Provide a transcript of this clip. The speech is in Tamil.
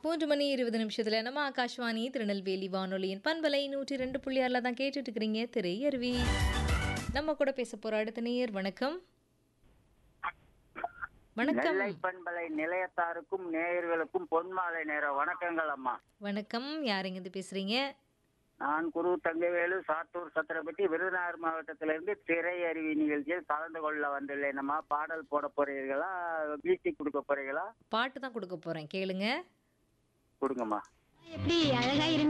3 மணி 20 நிமிஷத்துல நம்ம ஆகாஷ்வாணி திருநெல்வேலி வானொலியின் பண்பலை 102.6 தான் கேட்டுட்டு இருக்கிறீங்க திரையருவி. நம்ம கூட பேச போற அடுத்த நேயர். வணக்கம். வணக்கம். நெல்லை பண்பலை நிலையத்தாருக்கும் நேயர்களுக்கும் பொன்மாலை நேர வணக்கங்கள் அம்மா. வணக்கம். யாருங்க இது பேசுறீங்க? நான் குரு தங்கவேலு, சாத்தூர் சத்திரப்பட்டி, விருதுநகர் மாவட்டத்திலிருந்து திரையருவி நிகழ்ச்சியில் கலந்து கொள்ள வந்துள்ளேன் அம்மா. பாடல் போட போறீர்களா, மியூசிக் கொடுக்க போறீங்களா? பாட்டு தான் கொடுக்க போறேன், கேளுங்க. கொடுங்கம்மா. எப்படி அழகா